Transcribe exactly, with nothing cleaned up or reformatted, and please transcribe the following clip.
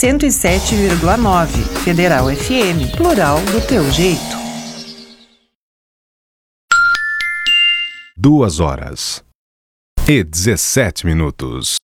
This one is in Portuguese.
cento e sete vírgula nove. Federal F M, plural do teu jeito. Duas horas e dezessete minutos.